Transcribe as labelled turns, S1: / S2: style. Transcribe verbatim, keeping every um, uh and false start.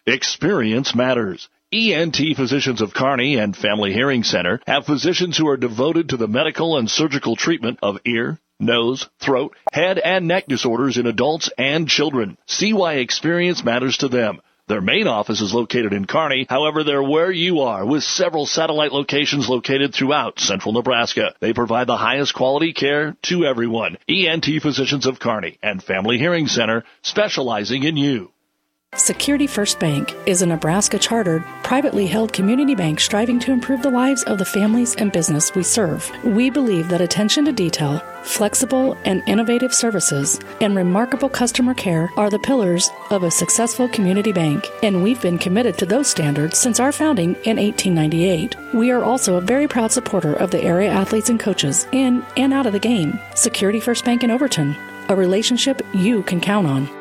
S1: Experience matters. E N T Physicians of Kearney and Family Hearing Center have physicians who are devoted to the medical and surgical treatment of ear, nose, throat, head, and neck disorders in adults and children. See why experience matters to them. Their main office is located in Kearney. However, they're where you are, with several satellite locations located throughout central Nebraska. They provide the highest quality care to everyone. E N T Physicians of Kearney and Family Hearing Center, specializing in you.
S2: Security First Bank is a Nebraska-chartered, privately held community bank striving to improve the lives of the families and business we serve. We believe that attention to detail, flexible and innovative services, and remarkable customer care are the pillars of a successful community bank, and we've been committed to those standards since our founding in eighteen ninety-eight. We are also a very proud supporter of the area athletes and coaches in and out of the game. Security First Bank in Overton, a relationship you can count on.